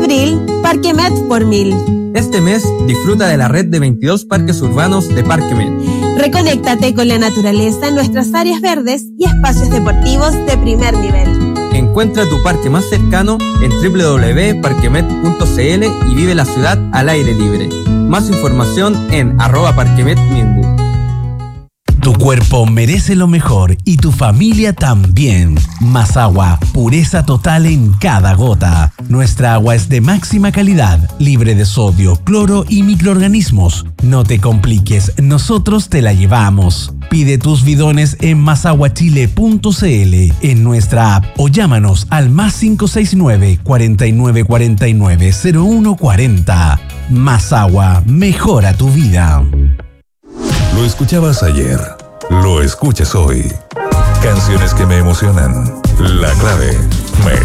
abril, Parque Met por 1000. Este mes disfruta de la red de 22 parques urbanos de Parque Met. Reconéctate con la naturaleza en nuestras áreas verdes y espacios deportivos de primer nivel. Encuentra tu parque más cercano en www.parquemet.cl y vive la ciudad al aire libre. Más información en @parquemetminbu. Tu cuerpo merece lo mejor y tu familia también. Más agua, pureza total en cada gota. Nuestra agua es de máxima calidad, libre de sodio, cloro y microorganismos. No te compliques, nosotros te la llevamos. Pide tus bidones en masaguachile.cl, en nuestra app o llámanos al +569 4949 0140. Más agua, mejora tu vida. Lo escuchabas ayer, lo escuchas hoy. Canciones que me emocionan. La clave.